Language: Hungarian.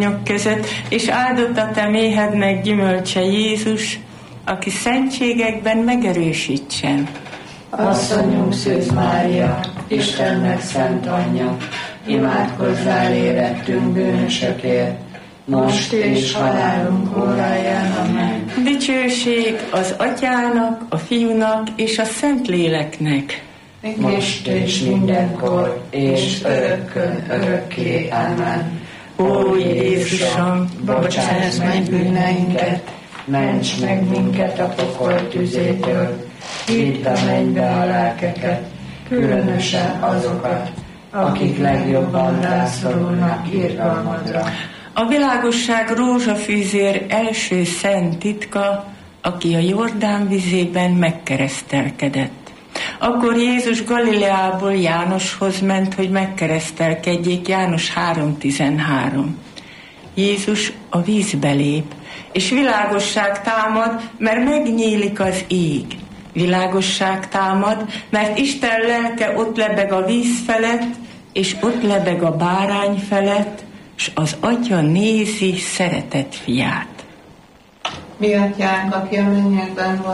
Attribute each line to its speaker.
Speaker 1: asszonyok között, és áldott a te méhednek gyümölcse Jézus, aki szentségekben megerősítsen.
Speaker 2: Asszonyunk Szűz Mária, Istennek szent anyja, imádkozzál érettünk bűnösökért, most és halálunk óráján. Amen.
Speaker 1: Dicsőség az Atyának, a Fiúnak és a Szentléleknek.
Speaker 2: Most és mindenkor, és örökkön örökké. Amen.
Speaker 1: Ó Jézusom,
Speaker 2: bocsáss meg bűneinket, ments meg minket a pokol tüzétől, vidd a mennybe a lelkeket, különösen azokat, akik legjobban rászorulnak irgalmadra.
Speaker 1: A világosság rózsafűzér első szent titka, aki a Jordán vizében megkeresztelkedett. Akkor Jézus Galileából Jánoshoz ment, hogy megkeresztelkedjék, János 3:13. Jézus a vízbe lép, és világosság támad, mert megnyílik az ég. Világosság támad, mert Isten lelke ott lebeg a víz felett, és ott lebeg a bárány felett, s az Atya nézi szeretett fiát.
Speaker 3: Mi atyánk, aki a mennyekben van,